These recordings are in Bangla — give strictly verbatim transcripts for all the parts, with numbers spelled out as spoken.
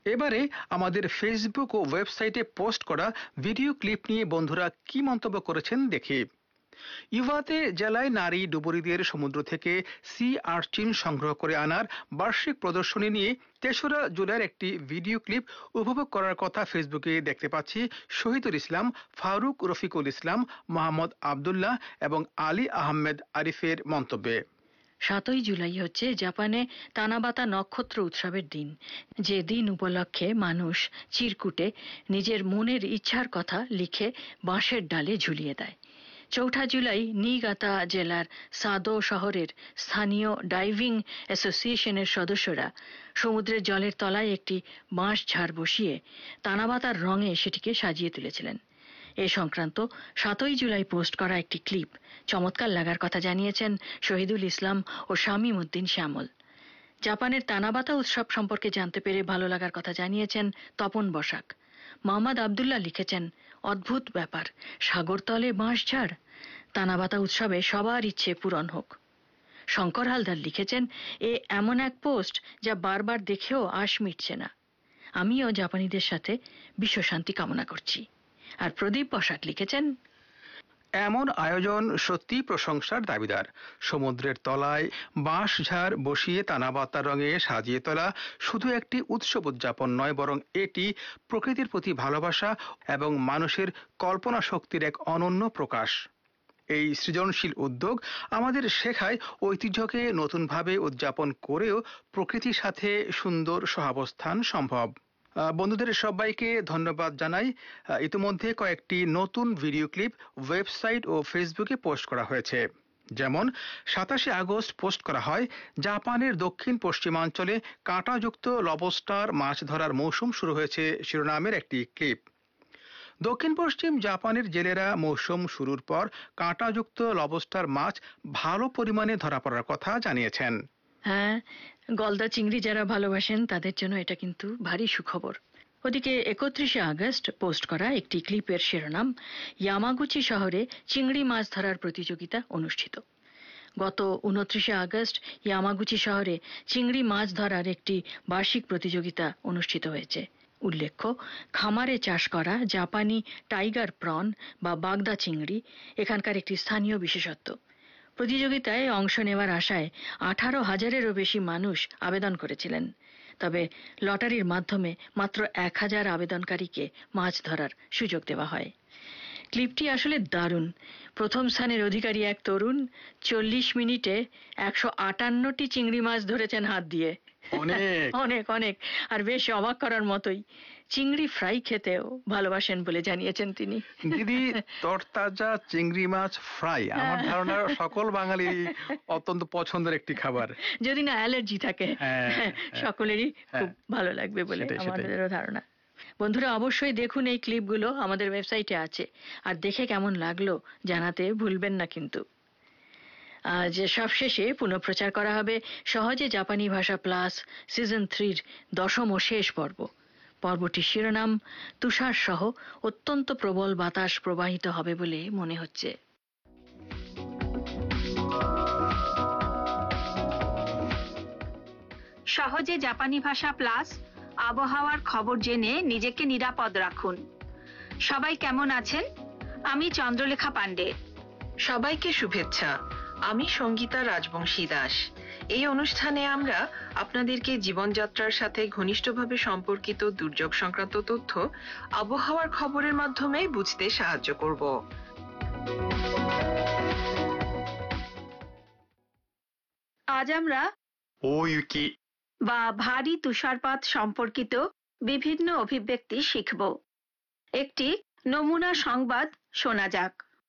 এবারে আমাদের ফেসবুক ও ওয়েবসাইটে পোস্ট করা ভিডিও ক্লিপ নিয়ে বন্ধুরা কি মন্তব্য করেছেন দেখি। ইউভাতে জেলায় নারী ডুবুরিদের সমুদ্র থেকে সি আর্চিন সংগ্রহ করে আনার বার্ষিক প্রদর্শনী নিয়ে তেসরা জুলাইয়ের একটি ভিডিও ক্লিপ উপভোগ করার কথা ফেসবুকে দেখতে পাচ্ছি শহীদুল ইসলাম, ফারুক রফিকুল ইসলাম, মোহাম্মদ আবদুল্লাহ এবং আলী আহমেদ আরিফের মন্তব্যে। সাতই জুলাই হচ্ছে জাপানে তানাবাতা নক্ষত্র উৎসবের দিন, যে দিন উপলক্ষে মানুষ চিরকুটে নিজের মনের ইচ্ছার কথা লিখে বাঁশের ডালে ঝুলিয়ে দেয়। চৌঠা জুলাই নিগাতা জেলার সাদো শহরের স্থানীয় ডাইভিং অ্যাসোসিয়েশনের সদস্যরা সমুদ্রের জলের তলায় একটি বাঁশ ঝাড় বসিয়ে তানাবাতার রঙে সেটিকে সাজিয়ে তুলেছিলেন। এ সংক্রান্ত সাতই জুলাই পোস্ট করা একটি ক্লিপ চমৎকার লাগার কথা জানিয়েছেন শহীদুল ইসলাম ও শামীম উদ্দিন শ্যামল। জাপানের তানাবাতা উৎসব সম্পর্কে জানতে পেরে ভালো লাগার কথা জানিয়েছেন তপন বসাক। মোহাম্মদ আবদুল্লাহ লিখেছেন, অদ্ভুত ব্যাপার, সাগরতলে বাঁশঝাড়, তানাবাতা উৎসবে সবার ইচ্ছে পূরণ হোক। শঙ্কর হালদার লিখেছেন, এ এমন এক পোস্ট যা বারবার দেখেও আশ মিটছে না। আমিও জাপানিদের সাথে বিশ্বশান্তি কামনা করছি। আর প্রদীপ বসাক লিখেছেন, এমন আয়োজন সত্যি প্রশংসার দাবিদার। সমুদ্রের তলায় বাঁশঝাড় বসিয়ে তানাবাতার রঙে সাজিয়ে তোলা শুধু একটি উৎসব উদযাপন নয়, বরং এটি প্রকৃতির প্রতি ভালোবাসা এবং মানুষের কল্পনা শক্তির এক অনন্য প্রকাশ। এই সৃজনশীল উদ্যোগ আমাদের শেখায় ঐতিহ্যকে নতুনভাবে উদযাপন করেও প্রকৃতির সাথে সুন্দর সহাবস্থান সম্ভব। বন্ধুদের সবাইকে ধন্যবাদ জানাই। ইতিমধ্যে কয়েকটি নতুন ভিডিও ক্লিপ ওয়েবসাইট ও ফেসবুকে পোস্ট করা হয়েছে। যেমন সাতাশে আগস্ট পোস্ট করা হয় জাপানের দক্ষিণ পশ্চিমাঞ্চলে কাঁটাযুক্ত লবস্টার মাছ ধরার মৌসুম শুরু হয়েছে শিরোনামের একটি ক্লিপ। দক্ষিণ পশ্চিম জাপানের জেলেরা মৌসুম শুরুর পর কাঁটাযুক্ত লবস্টার মাছ ভালো পরিমাণে ধরা পড়ার কথা জানিয়েছেন। হ্যাঁ, গলদা চিংড়ি যারা ভালোবাসেন তাদের জন্য এটা কিন্তু ভারী সুখবর। ওদিকে একত্রিশে আগস্ট পোস্ট করা একটি ক্লিপের শিরোনাম, ইয়ামাগুচি শহরে চিংড়ি মাছ ধরার প্রতিযোগিতা অনুষ্ঠিত। গত উনত্রিশে আগস্ট ইয়ামাগুচি শহরে চিংড়ি মাছ ধরার একটি বার্ষিক প্রতিযোগিতা অনুষ্ঠিত হয়েছে। উল্লেখ্য, খামারে চাষ করা জাপানি টাইগার প্রন বা বাগদা চিংড়ি এখানকার একটি স্থানীয় বিশেষত্ব। প্রতিযোগিতায় অংশ নেওয়ার আশায় আঠারো হাজারেরও বেশি মানুষ আবেদন করেছিলেন। তবে লটারির মাধ্যমে মাত্র এক হাজার আবেদনকারীকে মাছ ধরার সুযোগ দেওয়া হয়। ক্লিপটি আসলে দারুণ। প্রথম স্থানের অধিকারী এক তরুণ চল্লিশ মিনিটে একশো আটান্নটি চিংড়ি মাছ ধরেছেন হাত দিয়ে। অনেক অনেক অনেক আর বেশ অবাক করার মতোই। চিংড়ি ফ্রাই খেতেও ভালোবাসেন বলে জানিয়েছেন তিনি। দিদি, তরতাজা চিংড়ি মাছ ফ্রাই আমার ধারণা সকল বাঙালি অত্যন্ত পছন্দের একটি খাবার, যদি না অ্যালার্জি থাকে। সকলেরই খুব ভালো লাগবে বলে আমাদেরও ধারণা। বন্ধুরা, অবশ্যই দেখুন এই ক্লিপগুলো, আমাদের ওয়েবসাইটে আছে। আর দেখে কেমন লাগলো জানাতে ভুলবেন না কিন্তু। আজ সবশেষে পুনঃপ্রচার করা হবে সহজে জাপানি ভাষা প্লাস সিজন থ্রির দশম ও শেষ পর্ব। পর্বটির শিরোনাম, তুষার সহ অত্যন্ত প্রবল বাতাস প্রবাহিত হবে বলে মনে হচ্ছে। সহজে জাপানি ভাষা প্লাস আবহাওয়ার খবর জেনে নিজেকে নিরাপদ রাখুন। সবাই কেমন আছেন? আমি চন্দ্রলেখা পান্ডে। সবাইকে শুভেচ্ছা। আমি সঙ্গীতা রাজবংশী দাস। এই অনুষ্ঠানে আমরা আপনাদেরকে জীবনযাত্রার সাথে ঘনিষ্ঠভাবে সম্পর্কিত দুর্যোগ সংক্রান্ত তথ্য আবহাওয়ার খবরের মাধ্যমে বুঝতে সাহায্য করব। আজ আমরা ওইউকি বা ভারী তুষারপাত সম্পর্কিত বিভিন্ন অভিব্যক্তি শিখব। একটি নমুনা সংবাদ শোনা যাক।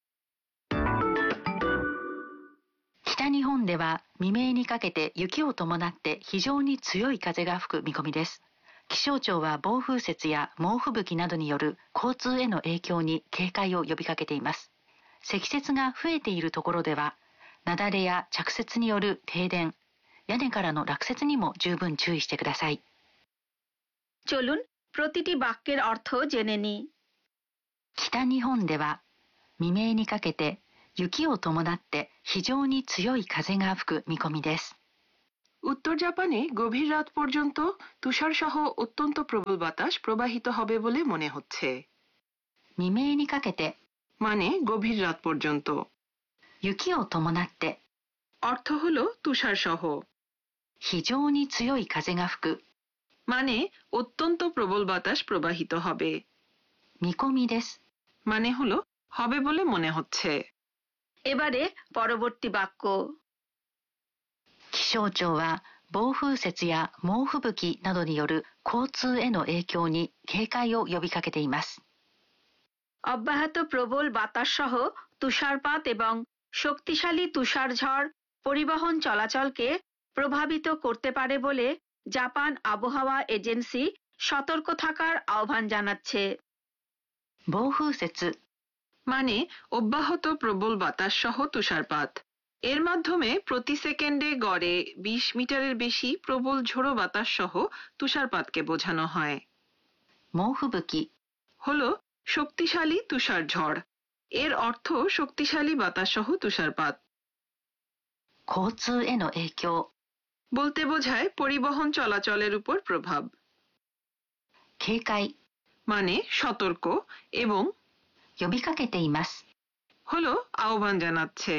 北日本では未明にかけて雪を伴って非常に強い風が吹く見込みです。気象庁は暴風雪や猛吹雪などによる交通への影響に警戒を呼びかけています。積雪が増えているところでは、雪崩や着雪による停電、屋根からの落雪にも十分注意してください。 চলুন প্রতিটি বাক্যের অর্থ জেনে নিই। 北日本では未明にかけて雪を伴って非常に強い風が吹く見込みです。 উত্তর জাপানে গভীর রাত পর্যন্ত তুষার সহ অত্যন্ত প্রবল বাতাস প্রবাহিত হবে বলে মনে হচ্ছে। 未明にかけて মানে গভীর রাত পর্যন্ত। 雪を伴って অর্থ হলো তুষার সহ। 非常に強い風が吹く মানে অত্যন্ত প্রবল বাতাস প্রবাহিত হবে। 見込みです。 মানে হলো হবে বলে মনে হচ্ছে। এবারে পরবর্তী বাক্য। 気象庁は暴風雪や猛吹雪などによる交通への影響に警戒を呼びかけています。 অব্যাহত প্রবল বাতাস সহ তুষারপাত এবং শক্তিশালী তুষার ঝড় পরিবহন চলাচলকে প্রভাবিত করতে পারে বলে জাপান আবহাওয়া এজেন্সি সতর্ক থাকার আহ্বান জানাচ্ছে। 暴風雪 মানে অব্যাহত প্রবল বাতাস সহ তুষারপাত। এর মাধ্যমে প্রতি সেকেন্ডে গড়ে বিশ মিটারের বেশি প্রবল ঝোড়ো বাতাস সহ তুষারপাতকে বোঝানো হয়। 猛吹雪 হলো শক্তিশালী তুষার ঝড়। এর অর্থ শক্তিশালী বাতাস সহ তুষারপাত। 交通への影響 বলতে বোঝায় পরিবহন চলাচলের উপর প্রভাব। 警戒 মানে সতর্ক এবং 呼びかけています。 হলো আহ্বান জানাচ্ছে।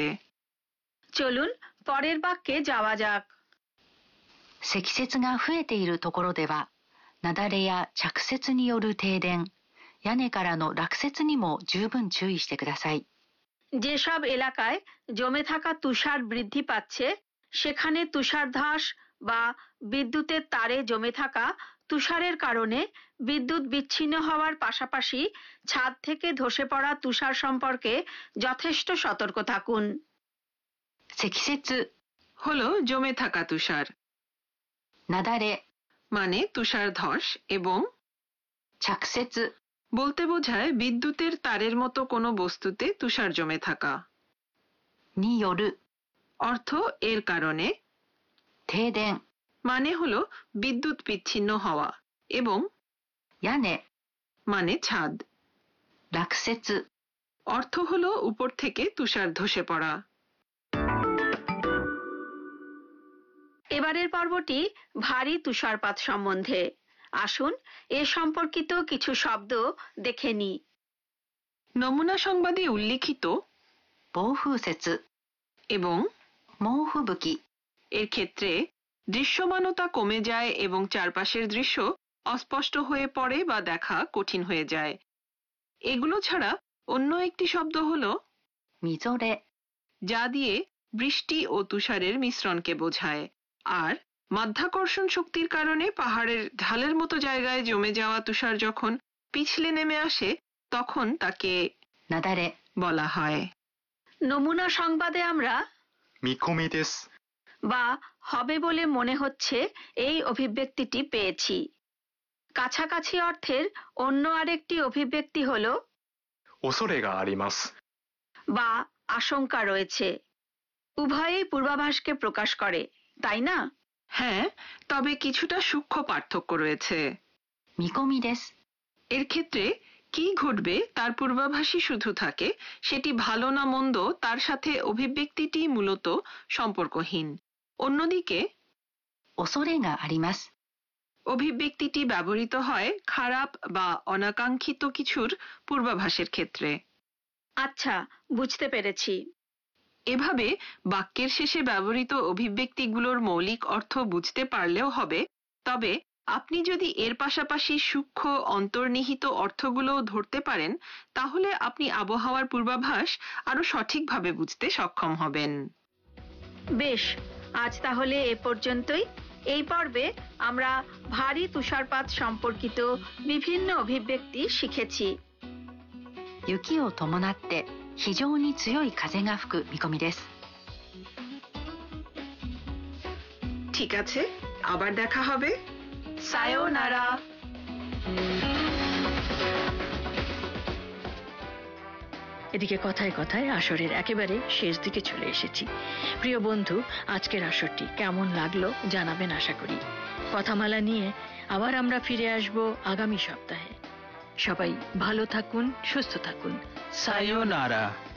চলুন পরের বাক্যে যাওয়া যাক। 積雪が増えているところでは雪崩や着雪による停電屋根からの落雪にも十分注意してください。 যেসব এলাকায় জমে থাকা তুষার বৃদ্ধি পাচ্ছে সেখানে তুষারধস বা বিদ্যুতের তারে জমে থাকা তুষারের কারণে বিদ্যুৎ বিচ্ছিন্ন হওয়ার পাশাপাশি ছাদ থেকে ধসে পড়া তুষার সম্পর্কে যথেষ্ট সতর্ক থাকুন। 積雪 হলো জমে থাকা তুষার। 雪崩 মানে তুষার ধস এবং 着雪 বলতে বোঝায় বিদ্যুতের তারের মতো কোনো বস্তুতে তুষার জমে থাকা। による অর্থ এর কারণে। 停電 মানে হলো বিদ্যুৎ বিচ্ছিন্ন হওয়া এবং 屋根 মানে ছাদ। 落雪 অর্থ হলো উপর থেকে তুষার ধসে পড়া। এবারের পর্বটি ভারী তুষারপাত সম্বন্ধে। আসুন এ সম্পর্কিত কিছু শব্দ দেখে নিই। নমুনা সংবাদে উল্লিখিত 暴風雪 এবং 猛吹雪 এর ক্ষেত্রে দৃশ্যমানতা কমে যায় এবং চারপাশের দৃশ্য অস্পষ্ট হয়ে পড়ে বা দেখা কঠিন হয়ে যায়। এগুলো ছাড়া অন্য একটি শব্দ হলো みぞれ যা দিয়ে বৃষ্টি ও তুষারের মিশ্রণকে বোঝায়। আর মাধ্যাকর্ষণ শক্তির কারণে পাহাড়ের ঢালের মতো জায়গায় জমে যাওয়া তুষার যখন পিছলে নেমে আসে তখন তাকে 雪崩 বলা হয়। নমুনা সংবাদে আমরা 見込みです。 বা হবে বলে মনে হচ্ছে এই অভিব্যক্তিটি পেয়েছি। কাছাকাছি অর্থের অন্য আরেকটি অভিব্যক্তি হলো 恐れがあります。 বা আশঙ্কা রয়েছে। উভয়ই পূর্বাভাসকে প্রকাশ করে, তাই না? হ্যাঁ, তবে কিছুটা সূক্ষ্ম পার্থক্য রয়েছে। 見込みです。 এর ক্ষেত্রে কি ঘটবে তার পূর্বাভাসই শুধু থাকে, সেটি ভালো না মন্দ তার সাথে অভিব্যক্তিটি মূলত সম্পর্কহীন। অন্যদিকে 恐れがあります。 অভিব্যক্তিটি ব্যবহৃত হয় খারাপ বা অনাকাঙ্ক্ষিত কিছুর পূর্বাভাসের ক্ষেত্রে। আচ্ছা, বুঝতে পেরেছি। এভাবে বাক্যের শেষে ব্যবহৃত অভিব্যক্তিগুলোর মৌলিক অর্থ বুঝতে পারলেও হবে, তবে আপনি যদি এর পাশাপাশি সূক্ষ্ম অন্তর্নিহিত অর্থগুলোও ধরতে পারেন তাহলে আপনি আবহাওয়ার পূর্বাভাস আরো সঠিকভাবে বুঝতে সক্ষম হবেন। বেশ, আজ তাহলে এ পর্যন্তই। এই পর্বে আমরা ভারী তুষারপাত সম্পর্কিত বিভিন্ন অভিব্যক্তি শিখেছি। 雪を伴って非常に強い風が吹く見込みです。 ঠিক আছে, আবার দেখা হবে। সায়োনারা। এদিকে কথায় কথায় আসরের একেবারে শেষ দিকে চলে এসেছি। প্রিয় বন্ধু, আজকের আসরটি কেমন লাগলো জানাবেন আশা করি। কথামালা নিয়ে আবার আমরা ফিরে আসব আগামী সপ্তাহে। সবাই ভালো থাকুন, সুস্থ থাকুন। সায়োনারা।